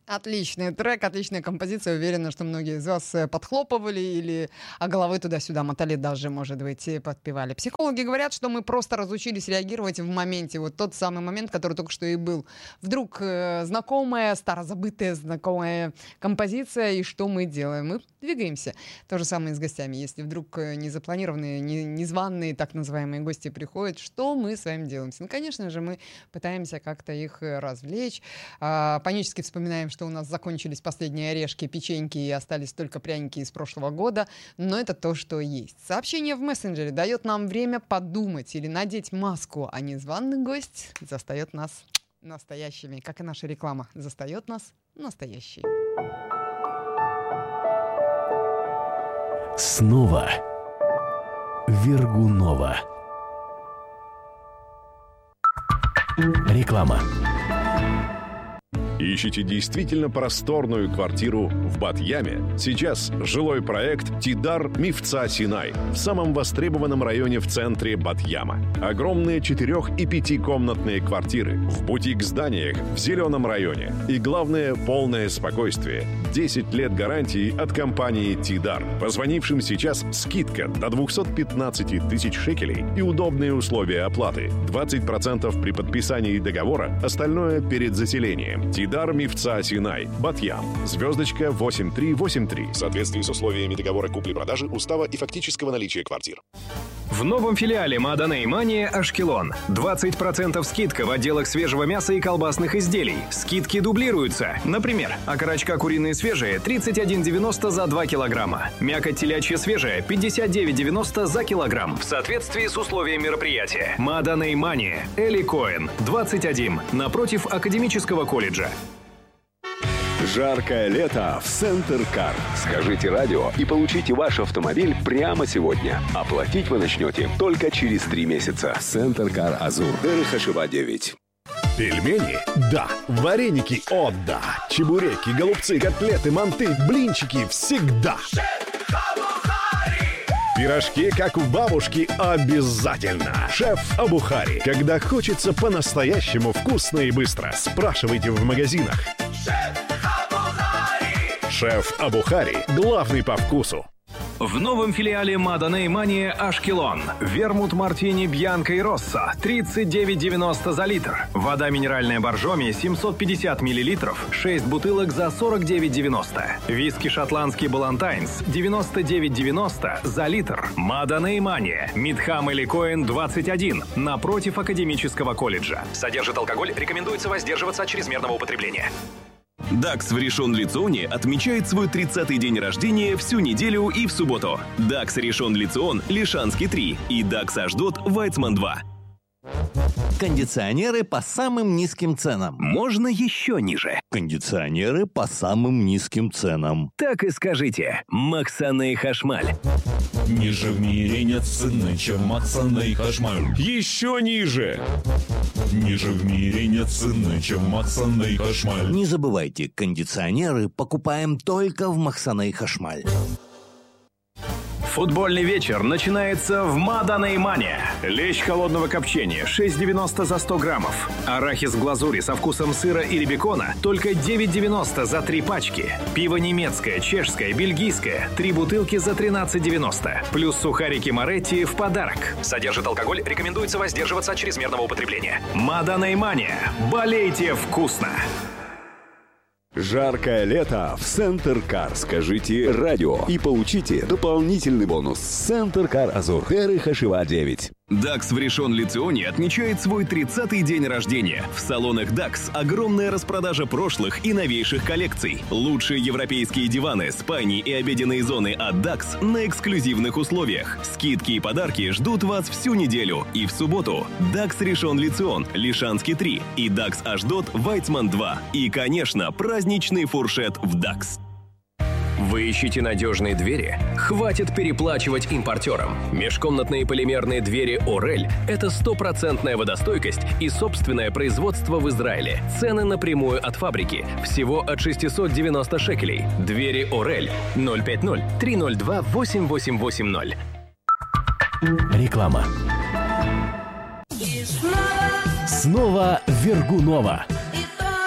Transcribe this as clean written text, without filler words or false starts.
Отличный трек, отличная композиция. Уверена, что многие из вас подхлопывали или головой туда-сюда мотали, даже, может быть, и подпевали. Психологи говорят, что мы просто разучились реагировать в моменте. Вот тот самый момент, который только что и был. Вдруг знакомая, старозабытая, знакомая композиция, и что мы делаем? Мы двигаемся. То же самое и с гостями. Если вдруг незапланированные, незваные, так называемые гости приходят, что мы с вами делаем? Ну, конечно же, мы пытаемся как-то их развлечь. Панически вспоминаем, что у нас закончились последние орешки, печеньки и остались только пряники из прошлого года, но это то, что есть. Сообщение в мессенджере дает нам время подумать или надеть маску, а незваный гость застает нас настоящими, как и наша реклама застает нас настоящие. Снова Вергунова. Реклама. Ищете действительно просторную квартиру в Бат-Яме? Сейчас жилой проект «Тидар Мифца Синай» в самом востребованном районе в центре Бат-Яма. Огромные 4- и 5-комнатные квартиры в бутик-зданиях в зеленом районе. И главное, полное спокойствие. 10 лет гарантии от компании «Тидар». Позвонившим сейчас скидка до 215 тысяч шекелей и удобные условия оплаты. 20% при подписании договора, остальное перед заселением. «Тидар Мифца Синай», Бат-Ям, звездочка 8383. В соответствии с условиями договора купли-продажи, устава и фактического наличия квартир. В новом филиале Маданей Мания Ашкелон. 20% скидка в отделах свежего мяса и колбасных изделий. Скидки дублируются. Например, окорочка куриные свежие 31,90 за 2 килограмма. Мякоть телячья свежая 59,90 за килограмм. В соответствии с условиями мероприятия. Маданей Мания. Эли Коэн. 21. Напротив Академического колледжа. Жаркое лето в Центр Кар. Скажите радио и получите ваш автомобиль прямо сегодня. Оплатить вы начнете только через 3 месяца. Центр Кар Азур. Дерехашева 9. Пельмени? Да. Вареники? О, да. Чебуреки, голубцы, котлеты, манты, блинчики всегда. Пирожки, как у бабушки, обязательно. Шеф Абухари. Когда хочется по-настоящему вкусно и быстро. Спрашивайте в магазинах. Шеф Абухари. Главный по вкусу. В новом филиале Маданей Мания Ашкелон. Вермут Мартини Бьянко и Росса 39,90 за литр. Вода минеральная Боржоми 750 мл, 6 бутылок за 49,90. Виски шотландский Балантайнс 99,90 за литр. Маданей Мания. Мидхам Эли Коэн 21. Напротив Академического колледжа. Содержит алкоголь, рекомендуется воздерживаться от чрезмерного употребления. Дакс в Ришон-Ле-Ционе отмечает свой 30-й день рождения всю неделю и в субботу. Дакс Ришон-Ле-Цион, Лишанский 3 и Дакс Ашдот, Вайцман 2. Кондиционеры по самым низким ценам. Можно еще ниже. Кондиционеры по самым низким ценам. Так и скажите. Максаней Хашмаль. Ниже в мире нет цены, чем Максаней Хашмаль. Еще ниже! Ниже в мире нет цены, чем Максаней Хашмаль. Не забывайте, кондиционеры покупаем только в Максаней Хашмаль. Футбольный вечер начинается в Маданей Мания. Лещ холодного копчения 6,90 за 100 граммов. Арахис в глазури со вкусом сыра или бекона только 9,90 за 3 пачки. Пиво немецкое, чешское, бельгийское 3 бутылки за 13,90. Плюс сухарики Моретти в подарок. Содержит алкоголь, рекомендуется воздерживаться от чрезмерного употребления. Маданей Мания. Болейте вкусно! Жаркое лето в Центр Кар. Скажите радио и получите дополнительный бонус. Центр Кар Азур. Дерехашева 9. Дакс в Ришон-Ле-Ционе отмечает свой 30-й день рождения. В салонах Дакс огромная распродажа прошлых и новейших коллекций. Лучшие европейские диваны, спальни и обеденные зоны от Дакс на эксклюзивных условиях. Скидки и подарки ждут вас всю неделю. И в субботу Дакс Ришон-Ле-Цион, Лишанский 3 и Дакс Ашдот, Вайцман 2. И, конечно, праздничный фуршет в Дакс. Вы ищете надежные двери? Хватит переплачивать импортерам. Межкомнатные полимерные двери «Орель» — это 100% водостойкость и собственное производство в Израиле. Цены напрямую от фабрики. Всего от 690 шекелей. Двери «Орель» 050-302-8880. Реклама. Снова Вергунова.